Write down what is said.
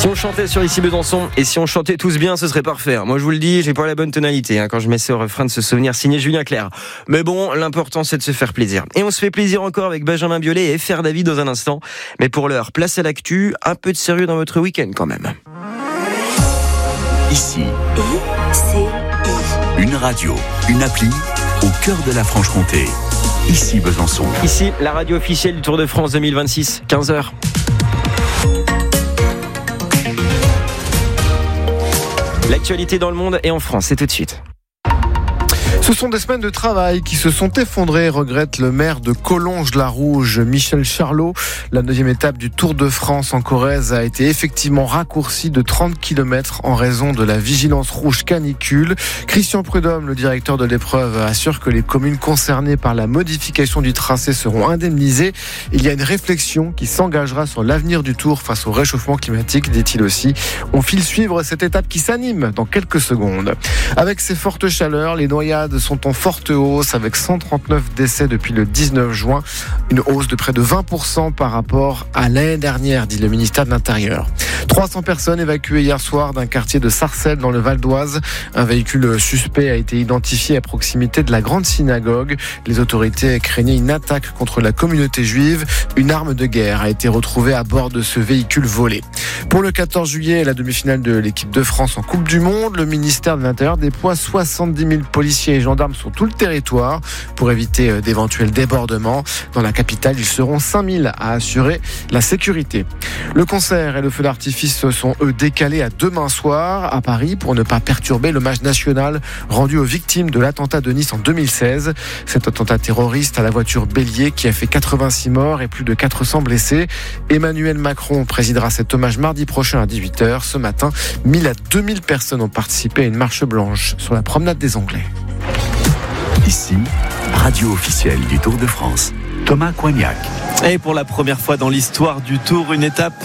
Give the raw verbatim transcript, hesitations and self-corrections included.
Si on chantait sur Ici Besançon et si on chantait tous bien, ce serait parfait. Moi je vous le dis, j'ai pas la bonne tonalité hein, quand je mets ce refrain de ce souvenir signé Julien Clerc. Mais bon, l'important c'est de se faire plaisir. Et on se fait plaisir encore avec Benjamin Biolay et F R David dans un instant. Mais pour l'heure, place à l'actu, un peu de sérieux dans votre week-end quand même. Ici, I C I. une radio, une appli au cœur de la Franche-Comté. Ici Besançon. Ici, la radio officielle du Tour de France deux mille vingt-six, quinze heures. L'actualité dans le monde et en France, c'est tout de suite. Ce sont des semaines de travail qui se sont effondrées, regrette le maire de Collonges-la-Rouge, Michel Charlot. La deuxième étape du Tour de France en Corrèze a été effectivement raccourcie de trente kilomètres en raison de la vigilance rouge canicule. Christian Prudhomme, le directeur de l'épreuve, assure que les communes concernées par la modification du tracé seront indemnisées. Il y a une réflexion qui s'engagera sur l'avenir du Tour face au réchauffement climatique, dit-il aussi. On file suivre cette étape qui s'anime dans quelques secondes. Avec ces fortes chaleurs, les noyades sont en forte hausse avec cent trente-neuf décès depuis le dix-neuf juin. Une hausse de près de vingt pour cent par rapport à l'année dernière, dit le ministère de l'Intérieur. trois cents personnes évacuées hier soir d'un quartier de Sarcelles dans le Val d'Oise. Un véhicule suspect a été identifié à proximité de la grande synagogue. Les autorités craignaient une attaque contre la communauté juive. Une arme de guerre a été retrouvée à bord de ce véhicule volé. Pour le quatorze juillet, la demi-finale de l'équipe de France en Coupe du Monde, le ministère de l'Intérieur déploie soixante-dix mille policiers et gendarmes sur tout le territoire pour éviter d'éventuels débordements. Dans la capitale, ils seront cinq mille à assurer la sécurité. Le concert et le feu d'artifice sont eux décalés à demain soir à Paris pour ne pas perturber l'hommage national rendu aux victimes de l'attentat de Nice en deux mille seize. Cet attentat terroriste à la voiture bélier qui a fait quatre-vingt-six morts et plus de quatre cents blessés. Emmanuel Macron présidera cet hommage mardi prochain à dix-huit heures. Ce matin, mille à deux mille personnes ont participé à une marche blanche sur la promenade des Anglais. Ici, radio officielle du Tour de France. Thomas Coignac. Et pour la première fois dans l'histoire du Tour, une étape